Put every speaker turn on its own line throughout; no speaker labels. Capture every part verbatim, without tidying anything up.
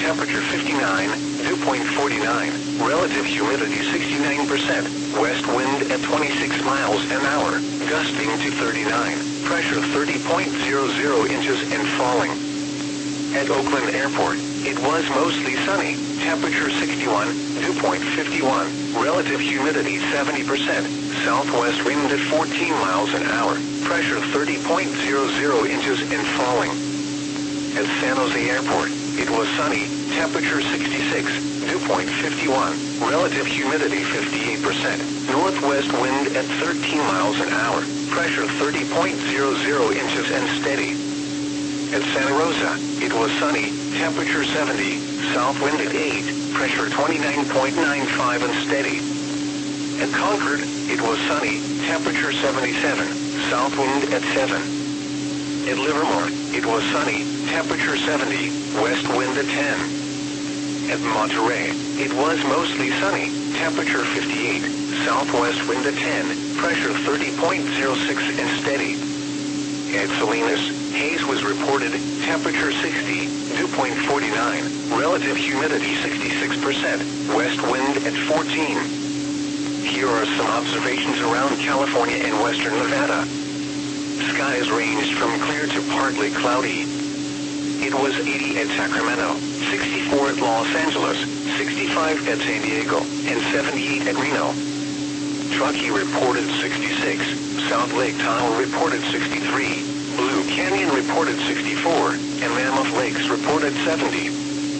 temperature fifty-nine, dew point forty-nine, relative humidity sixty-nine percent, west wind at twenty-six miles an hour, gusting to thirty-nine, pressure thirty point zero zero inches and falling. At Oakland Airport, it was mostly sunny, temperature sixty-one, dew point fifty-one, relative humidity seventy percent, southwest wind at fourteen miles an hour, pressure thirty point zero zero inches and falling. At San Jose Airport, it was sunny, temperature sixty-six, dew point fifty-one, relative humidity fifty-eight percent, northwest wind at thirteen miles an hour, pressure thirty point zero zero inches and steady. At Santa Rosa, it was sunny, temperature seventy, south wind at eight, pressure twenty-nine point nine five and steady. At Concord, it was sunny, temperature seventy-seven, south wind at seven. At Livermore, it was sunny, temperature seventy, west wind at ten. At Monterey, it was mostly sunny, temperature fifty-eight, southwest wind at ten, pressure thirty point zero six and steady. At Salinas, haze was reported, temperature sixty, dew point forty-nine, relative humidity sixty-six percent, west wind at fourteen. Here are some observations around California and western Nevada. Skies ranged from clear to partly cloudy. It was eighty at Sacramento, sixty-four at Los Angeles, sixty-five at San Diego, and seventy-eight at Reno. Truckee reported sixty-six, South Lake Tahoe reported sixty-three, Blue Canyon reported sixty-four, and Mammoth Lakes reported seventy.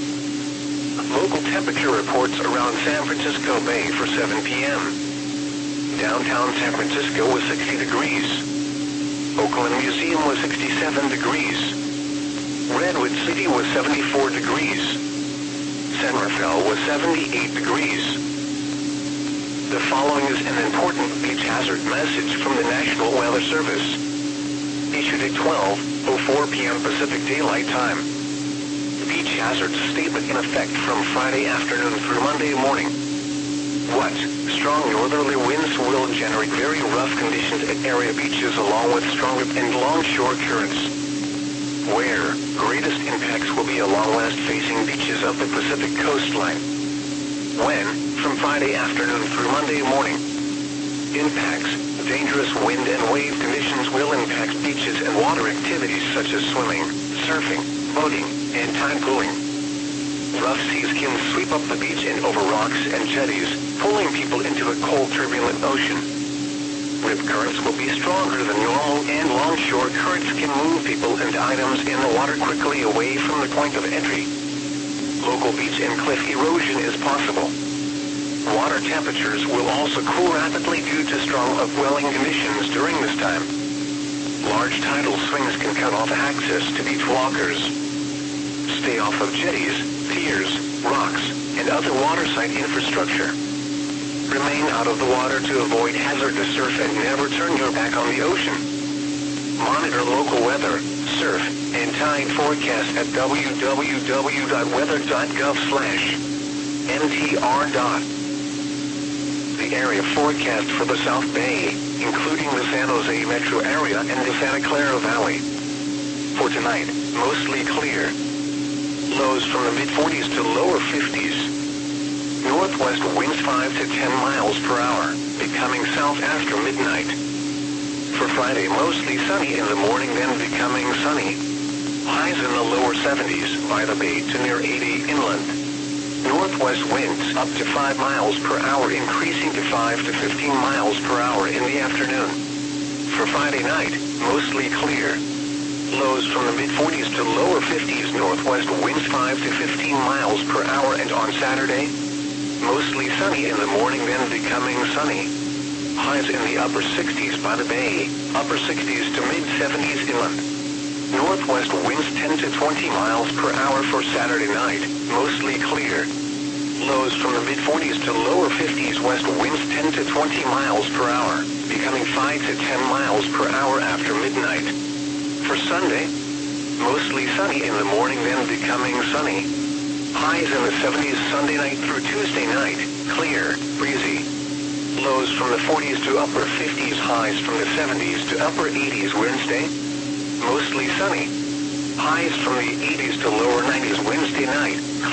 Local temperature reports around San Francisco Bay for seven p m Downtown San Francisco was sixty degrees. Oakland Museum was sixty-seven degrees. Redwood City was seventy-four degrees. San Rafael was seventy-eight degrees. The following is an important beach hazard message from the National Weather Service. Issued at twelve oh four p m Pacific Daylight Time. Beach hazard statement in effect from Friday afternoon through Monday morning. What? Strong northerly winds will generate very rough conditions at area beaches along with stronger and longshore currents. Where? Greatest impacts will be along west-facing beaches of the Pacific coastline. When? From Friday afternoon through Monday morning. Impacts. Dangerous wind and wave conditions will impact beaches and water activities such as swimming, surfing, boating, and tide pooling. Rough seas can sweep up the beach and over rocks and jetties, pulling people into a cold, turbulent ocean. Rip currents will be stronger than normal, and longshore currents can move people and items in the water quickly away from the point of entry. Local beach and cliff erosion is possible. Water temperatures will also cool rapidly due to strong upwelling conditions during this time. Large tidal swings can cut off access to beach walkers. Stay off of jetties, piers, rocks, and other waterside infrastructure. Remain out of the water to avoid hazardous surf and never turn your back on the ocean. Monitor local weather, surf, and tide forecast at w w w dot weather dot gov slash m t r. The area forecast for the South Bay, including the San Jose metro area and the Santa Clara Valley. For tonight, mostly clear. Lows from the mid forties to lower fifties. Northwest winds five to ten miles per hour, becoming south after midnight. For Friday, mostly sunny in the morning, then becoming sunny. Highs in the lower seventies by the bay to near eighty inland. Northwest winds up to five miles per hour, increasing to five to fifteen miles per hour in the afternoon. For Friday night, mostly clear. Lows from the mid forties to lower fifties, northwest winds five to fifteen miles per hour, and on Saturday, mostly sunny in the morning, then becoming sunny. Highs in the upper sixties by the bay, upper sixties to mid seventies inland. Northwest winds ten to twenty miles per hour for Saturday night, mostly clear. Lows from the mid forties to lower fifties, west winds ten to twenty miles per hour, becoming five to ten miles per hour after midnight. For Sunday, mostly sunny in the morning, then becoming sunny. Highs in the seventies Sunday night through Tuesday night, clear, breezy. Lows from the forties to upper fifties, highs from the seventies to upper eighties Wednesday. Mostly sunny. Highs from the eighties to lower nineties Wednesday night.